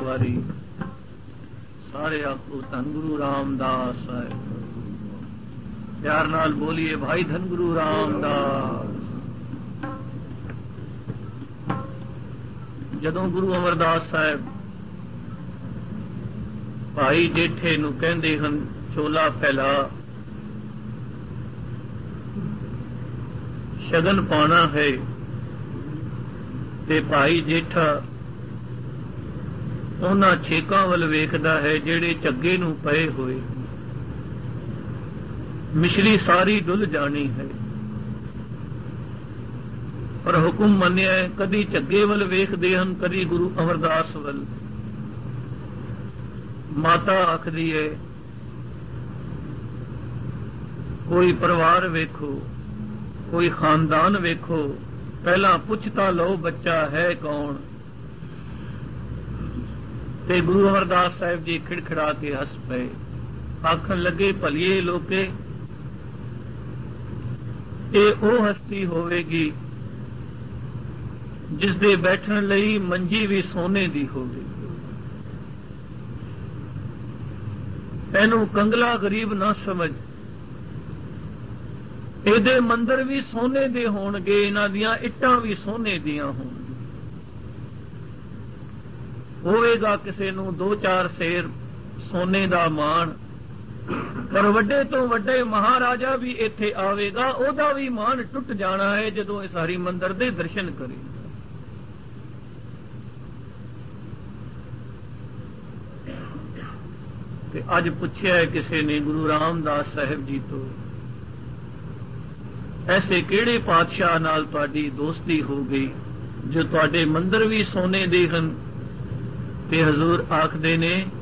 वारी सारे आखो धन गुरु रामदास साहिब। प्यार नाल बोलिए भाई धन गुरु रामदास। जदों गुरु अमरदास साहिब भाई जेठे नूं कहंदे हन चोला फैला, शगन पाना है, ते भाई जेठा उन्हां छेकां वल वेखदा है जेड़े झग्गे नूं पए होए। मिश्री सारी डुल जानी है, पर हुक्म मन्निया है। कदी झग्गे वल वेखदे हन, कदी गुरु अमरदास वल। माता आखदी है कोई परिवार वेखो, कोई खानदान वेखो, पहला पुछता लो बच्चा है कौन। ते गुरु अमरदास साहिब जी खिड़खिड़ा के हस पे, आखन लगे भलिए लोके ये ओ हस्ती होवेगी जिस दे बैठण लई मंजी भी सोने दी होवेगी। एनू कंगला गरीब ना समझ, ਇਹਦੇ ਮੰਦਰ भी सोने दे होणगे, इन्हां दियां इट्टां भी सोने दियां होणगे। होवेगा किसे नूं 2-4 सेर सोने दा माण, पर वड्डे तो वड्डे महाराजा भी इत्थे आवेगा, ओदा भी मान टुट जाना है जदों इस हरि मंदिर दे दर्शन करे। ते अज पुछया है किसी ने गुरु रामदास साहिब जी तो, ऐसे किहड़े पातशाह नाल तुहाडी दोस्ती हो गई जो तुहाडे मंदिर भी सोने दे हन। ते हजूर आखदे ने